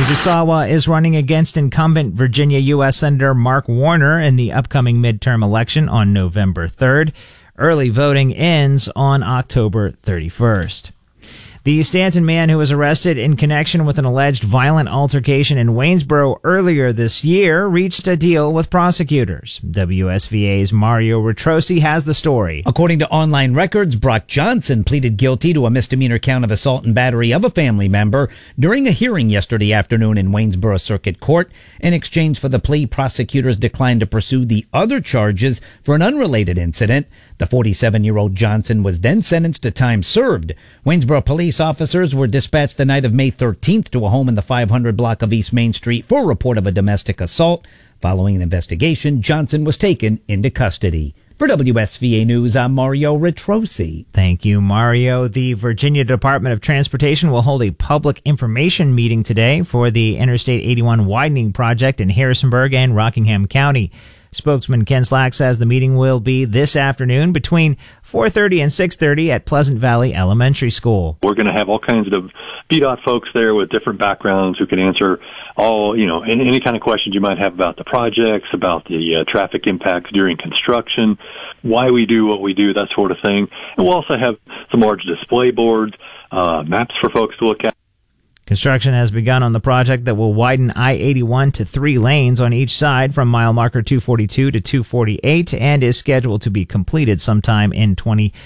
Mississauga is running against incumbent Virginia U.S. Senator Mark Warner in the upcoming midterm election on November 3rd. Early voting ends on October 31st. The Stanton man who was arrested in connection with an alleged violent altercation in Waynesboro earlier this year reached a deal with prosecutors. WSVA's Mario Retrosi has the story. According to online records, Brock Johnson pleaded guilty to a misdemeanor count of assault and battery of a family member during a hearing yesterday afternoon in Waynesboro Circuit Court. In exchange for the plea, prosecutors declined to pursue the other charges for an unrelated incident. The 47-year-old Johnson was then sentenced to time served. Waynesboro police officers were dispatched the night of May 13th to a home in the 500 block of East Main Street for a report of a domestic assault. Following an investigation, Johnson was taken into custody. For WSVA News, I'm Mario Retrosi. Thank you, Mario. The Virginia Department of Transportation will hold a public information meeting today for the Interstate 81 widening project in Harrisonburg and Rockingham County. Spokesman Ken Slack says the meeting will be this afternoon between 4:30 and 6:30 at Pleasant Valley Elementary School. We're going to have all kinds of VDOT folks there with different backgrounds who can answer all, any kind of questions you might have about the projects, about the traffic impacts during construction, why we do what we do, that sort of thing. And we'll also have some large display boards, maps for folks to look at. Construction has begun on the project that will widen I-81 to 3 lanes on each side from mile marker 242 to 248 and is scheduled to be completed sometime in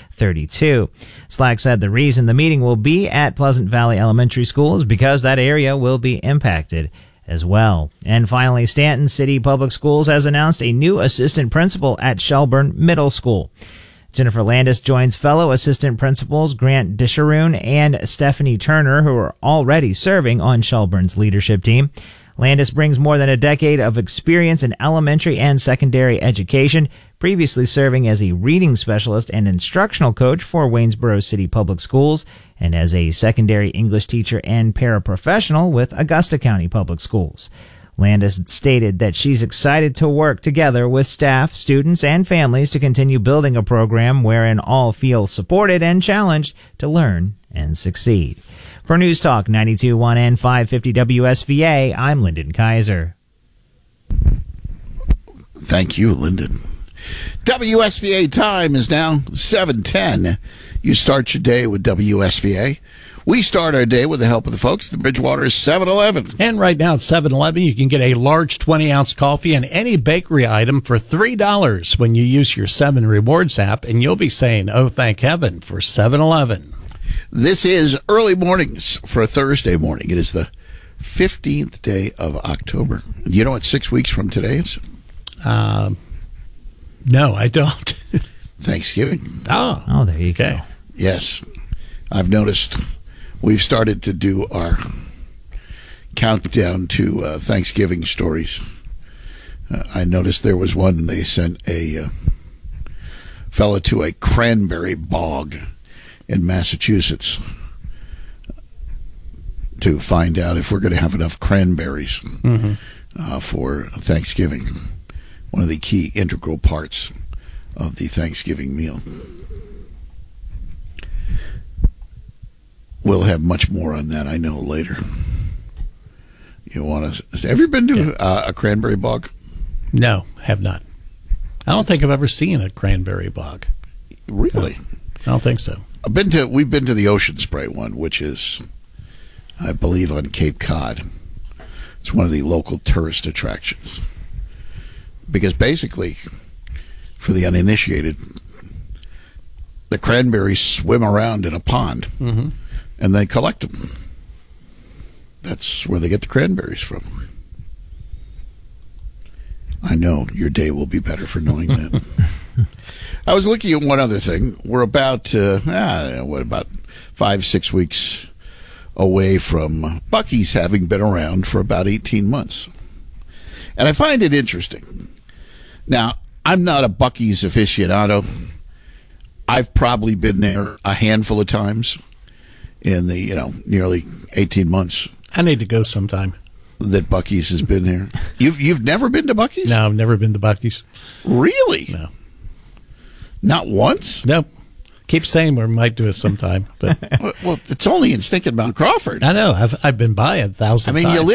2032. Slack said the reason the meeting will be at Pleasant Valley Elementary School is because that area will be impacted as well. And finally, Stanton City Public Schools has announced a new assistant principal at Shelburne Middle School. Jennifer Landis joins fellow assistant principals Grant Disharoon and Stephanie Turner, who are already serving on Shelburne's leadership team. Landis brings more than a decade of experience in elementary and secondary education, previously serving as a reading specialist and instructional coach for Waynesboro City Public Schools and as a secondary English teacher and paraprofessional with Augusta County Public Schools. Landis stated that she's excited to work together with staff, students, and families to continue building a program wherein all feel supported and challenged to learn and succeed. For News Talk 92.1 and 550 WSVA, I'm Lyndon Kaiser. Thank you, Lyndon. WSVA time is now 7:10. You start your day with WSVA. We start our day with the help of the folks at the Bridgewater 7-Eleven. And right now at 7-Eleven, you can get a large 20-ounce coffee and any bakery item for $3 when you use your 7 Rewards app, and you'll be saying, oh, thank heaven for 7-Eleven. This is early mornings for a Thursday morning. It is the 15th day of October. You know what 6 weeks from today is? No, I don't. Thanksgiving. Oh, there you go. Yes. I've noticed we've started to do our countdown to Thanksgiving stories. I noticed there was one, they sent a fella to a cranberry bog in Massachusetts to find out if we're going to have enough cranberries for Thanksgiving. One of the key integral parts of the Thanksgiving meal. We'll have much more on that, I know, later. You want to? Have you been to a cranberry bog? No, have not. I don't think I've ever seen a cranberry bog. Really? I don't think so. We've been to the Ocean Spray one, which is, I believe, on Cape Cod. It's one of the local tourist attractions. Because basically, for the uninitiated, the cranberries swim around in a pond. And they collect them. That's where they get the cranberries from. I know your day will be better for knowing that. I was looking at one other thing. We're about 5-6 weeks away from Buc-ee's having been around for about 18 months. And I find it interesting. Now, I'm not a Buc-ee's aficionado. I've probably been there a handful of times in the, nearly 18 months. I need to go sometime. That Buc-ee's has been here. You've never been to Buc-ee's? No, I've never been to Buc-ee's. Really? No. Not once? Nope. Keep saying we might do it sometime, but well, it's only in stinking Mount Crawford. I know. I've been by 1,000 times. You live